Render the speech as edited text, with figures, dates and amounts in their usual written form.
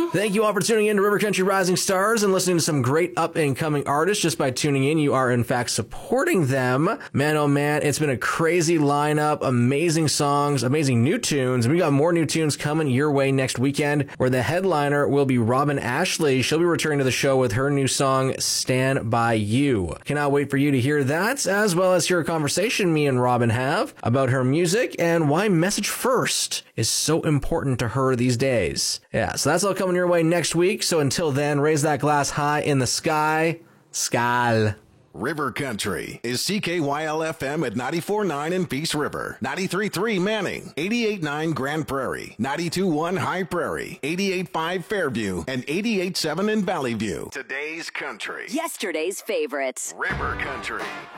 Thank you all for tuning in to River Country Rising Stars and listening to some great up-and-coming artists. Just by tuning in, you are in fact supporting them. Man, oh man, it's been a crazy lineup, amazing songs, amazing new tunes. And we got more new tunes coming your way next weekend, where the headliner will be Robin Ashley. She'll be returning to the show with her new song, Stand By You. Cannot wait for you to hear that, as well as hear a conversation me and Robin have about her music and why Message First is so important to her these days. Yeah, so that's all coming your way next week. So until then, raise that glass high in the sky. Skal. River Country is CKYL-FM at 94.9 in Peace River, 93.3 Manning, 88.9 Grand Prairie, 92.1 High Prairie, 88.5 Fairview, and 88.7 in Valley View. Today's country. Yesterday's favorites. River Country.